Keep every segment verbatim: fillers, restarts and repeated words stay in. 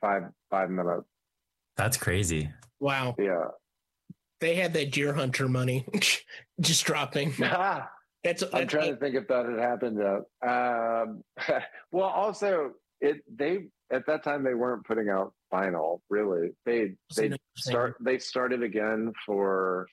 five five minutes. That's crazy. Wow. Yeah. They had that Deer Hunter money just dropping. That's, that's I'm trying to think if that had happened yet. Um, well, also, it they at that time they weren't putting out vinyl. Really, they they start they started again for.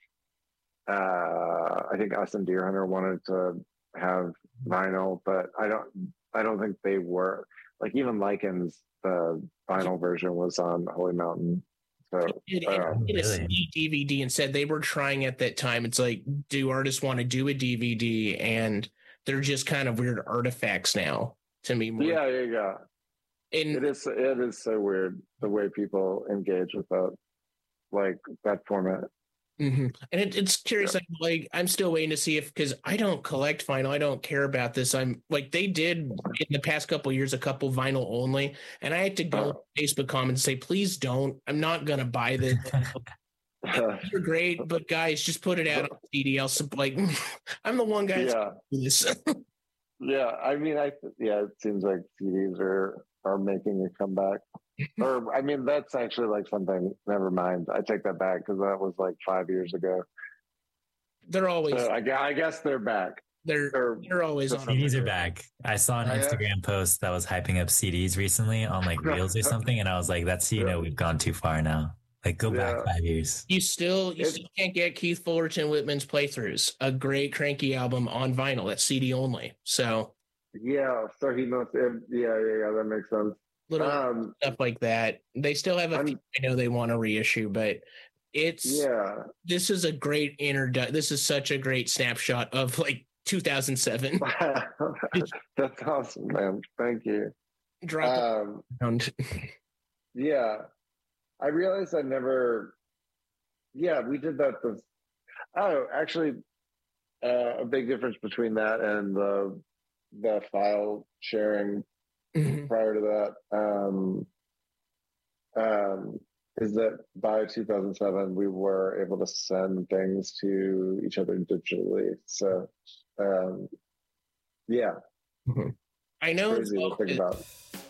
Uh, I think us and Deer Hunter wanted to have vinyl, but I don't. I don't think they were like even Lycan's the vinyl version was on Holy Mountain. So it, it, uh, it a D V D and said they were trying at that time. It's like, do artists want to do a D V D? And they're just kind of weird artifacts now to me. More. Yeah, yeah, yeah. And it is. It is so weird the way people engage with that, like that format. Mm-hmm. And it, it's curious. Yeah. Like, like I'm still waiting to see if because I don't collect vinyl. I don't care about this. I'm like they did in the past couple of years a couple vinyl only, and I had to go uh, on Facebook comments and say, please don't. I'm not gonna buy this. You're great, but guys, just put it out on C D. I'll like I'm the one guy. Yeah. This. Yeah. I mean, I yeah. It seems like C Ds are are making a comeback. Or I mean, that's actually like something. Never mind. I take that back because that was like five years ago. They're always. So I, I guess they're back. They're they're, they're always on. C Ds are back. I saw an oh, Instagram yeah. post that was hyping up C Ds recently on like Reels or something, and I was like, "That's you yeah. know we've gone too far now. Like go yeah. back five years." You still you it's, still can't get Keith Fullerton Whitman's Playthroughs, a great Cranky album on vinyl. That's C D only. So yeah, so he must. Yeah, yeah, yeah. That makes sense. Little um, stuff like that. They still have a I'm, few I know they want to reissue, but it's yeah. This is a great introdu- This is such a great snapshot of like two thousand seven. That's awesome, man. Thank you. Drop um, yeah, I realized I never. Yeah, we did that. With, oh, actually, uh, a big difference between that and the the file sharing. Mm-hmm. Prior to that, um, um, is that by two thousand seven we were able to send things to each other digitally. So, um, yeah, mm-hmm. I know. Crazy to think about.